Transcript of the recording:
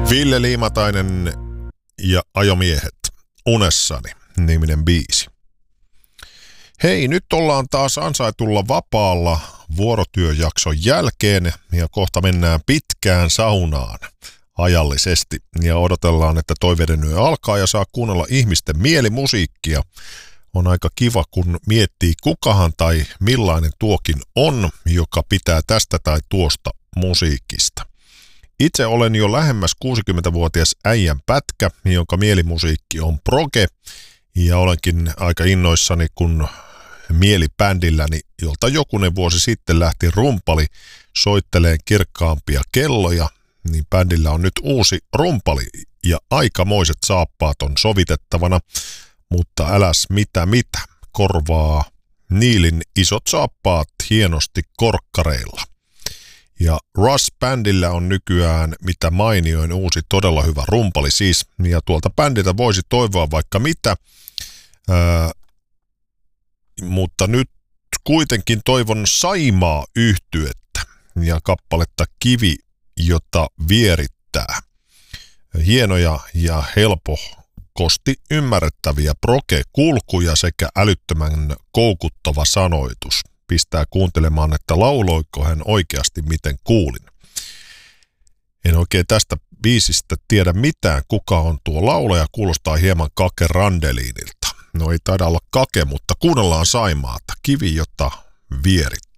Ville Liimatainen ja Ajomiehet, Unessani niminen biisi. Hei, nyt ollaan taas ansaitulla vapaalla vuorotyöjakson jälkeen ja kohta mennään pitkään saunaan ajallisesti ja odotellaan, että toiveiden yö alkaa ja saa kuunnella ihmisten mielimusiikkia. On aika kiva, kun miettii kukahan tai millainen tuokin on, joka pitää tästä tai tuosta musiikista. Itse olen jo lähemmäs 60-vuotias äijän pätkä, jonka mielimusiikki on proge, ja olenkin aika innoissani, kun mielibändilläni, jolta jokunen vuosi sitten lähti rumpali soitteleen kirkkaampia kelloja, niin bändillä on nyt uusi rumpali ja aikamoiset saappaat on sovitettavana, mutta äläs mitä, korvaa Niilin isot saappaat hienosti korkkareilla. Ja Rush-bändillä on nykyään mitä mainioin uusi todella hyvä rumpali siis, ja tuolta bändiltä voisi toivoa vaikka mitä, mutta nyt kuitenkin toivon Saimaa-yhtyettä ja kappaletta Kivi, jota vierittää. Hienoja ja helposti ymmärrettäviä proge-kulkuja sekä älyttömän koukuttava sanoitus. Pistää kuuntelemaan, että lauloiko hän oikeasti miten kuulin. En oikein tästä biisistä tiedä mitään, kuka on tuo laulaja, kuulostaa hieman Kake Randeliinilta. No ei taida olla Kake, mutta kuunnellaan Saimaata. Kivi, jota vierit.